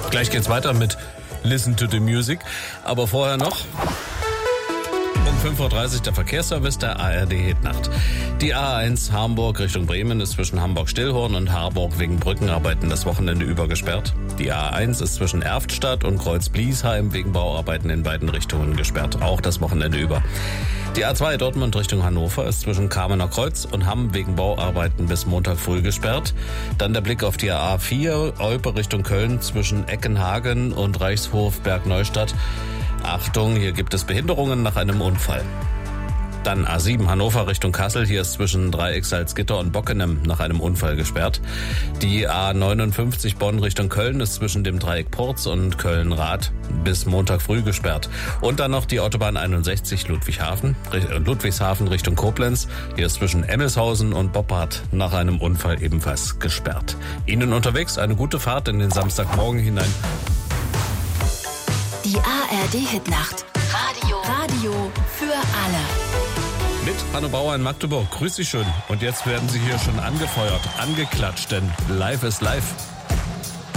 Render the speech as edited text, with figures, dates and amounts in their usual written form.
Gleich geht's weiter mit Listen to the Music. Aber vorher noch um 5.30 Uhr der Verkehrsservice der ARD Hitnacht. Die A1 Hamburg Richtung Bremen ist zwischen Hamburg-Stillhorn und Harburg wegen Brückenarbeiten das Wochenende über gesperrt. Die A1 ist zwischen Erftstadt und Kreuz-Bliesheim wegen Bauarbeiten in beiden Richtungen gesperrt, auch das Wochenende über. Die A2 Dortmund Richtung Hannover ist zwischen Kamener Kreuz und Hamm wegen Bauarbeiten bis Montag früh gesperrt. Dann der Blick auf die A4 Olpe Richtung Köln zwischen Eckenhagen und Reichshof Bergneustadt. Achtung, hier gibt es Behinderungen nach einem Unfall. Dann A7 Hannover Richtung Kassel, hier ist zwischen Dreieck Salzgitter und Bockenem nach einem Unfall gesperrt. Die A59 Bonn Richtung Köln ist zwischen dem Dreieck Porz und Köln-Rath bis Montag früh gesperrt. Und dann noch die Autobahn 61 Ludwigshafen Richtung Koblenz, hier ist zwischen Emmelshausen und Boppard nach einem Unfall ebenfalls gesperrt. Ihnen unterwegs eine gute Fahrt in den Samstagmorgen hinein. Die ARD Hitnacht. Radio für alle. Mit Hanno Bauer in Magdeburg. Grüß Sie schön. Und jetzt werden Sie hier schon angefeuert, angeklatscht, denn live ist live.